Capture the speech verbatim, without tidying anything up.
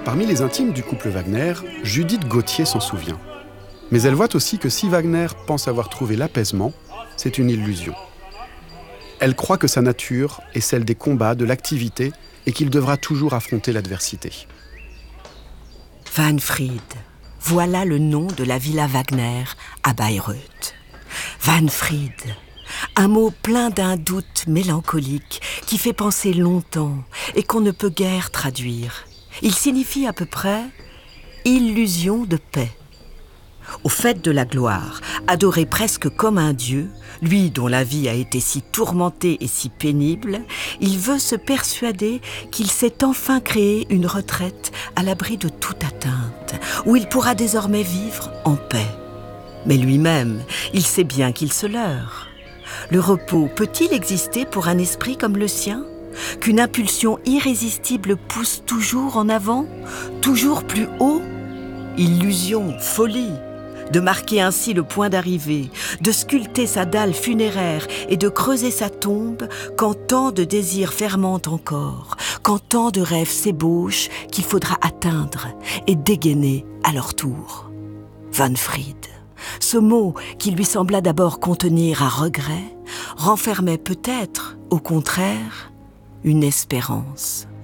Parmi les intimes du couple Wagner, Judith Gauthier s'en souvient. Mais elle voit aussi que si Wagner pense avoir trouvé l'apaisement, c'est une illusion. Elle croit que sa nature est celle des combats, de l'activité, et qu'il devra toujours affronter l'adversité. Wahnfried, voilà le nom de la villa Wagner à Bayreuth. Wahnfried, un mot plein d'un doute mélancolique qui fait penser longtemps et qu'on ne peut guère traduire. Il signifie à peu près « illusion de paix ». Au fait de la gloire, adoré presque comme un dieu, lui dont la vie a été si tourmentée et si pénible, il veut se persuader qu'il s'est enfin créé une retraite à l'abri de toute atteinte, où il pourra désormais vivre en paix. Mais lui-même, il sait bien qu'il se leurre. Le repos peut-il exister pour un esprit comme le sien ? Qu'une impulsion irrésistible pousse toujours en avant, toujours plus haut ? Illusion, folie, de marquer ainsi le point d'arrivée, de sculpter sa dalle funéraire et de creuser sa tombe quand tant de désirs fermentent encore, quand tant de rêves s'ébauchent qu'il faudra atteindre et dégainer à leur tour. Wahnfried, ce mot qui lui sembla d'abord contenir un regret, renfermait peut-être, au contraire, une espérance.